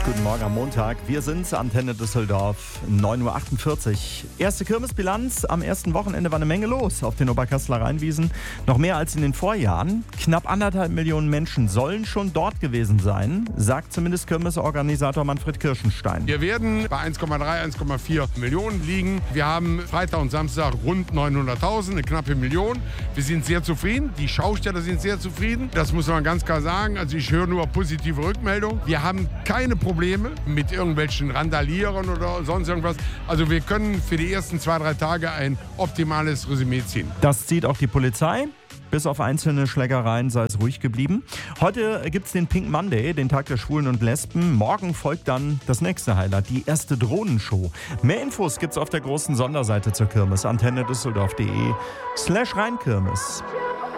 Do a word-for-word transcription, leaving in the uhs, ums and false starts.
Guten Morgen am Montag. Wir sind Antenne Düsseldorf, neun Uhr achtundvierzig. Erste Kirmesbilanz. Am ersten Wochenende war eine Menge los auf den Oberkasseler Rheinwiesen. Noch mehr als in den Vorjahren. Knapp anderthalb Millionen Menschen sollen schon dort gewesen sein, sagt zumindest Kirmesorganisator Manfred Kirschenstein. Wir werden bei eins Komma drei, eins Komma vier Millionen liegen. Wir haben Freitag und Samstag rund neunhunderttausend, eine knappe Million. Wir sind sehr zufrieden. Die Schausteller sind sehr zufrieden. Das muss man ganz klar sagen. Also ich höre nur positive Rückmeldungen. Wir haben keine Probleme mit irgendwelchen Randalierern oder sonst irgendwas. Also wir können für die ersten zwei, drei Tage ein optimales Resümee ziehen. Das zieht auch die Polizei. Bis auf einzelne Schlägereien sei es ruhig geblieben. Heute gibt es den Pink Monday, den Tag der Schwulen und Lesben. Morgen folgt dann das nächste Highlight, die erste Drohnenshow. Mehr Infos gibt's auf der großen Sonderseite zur Kirmes, antenne düsseldorf punkt de slash Rheinkirmes.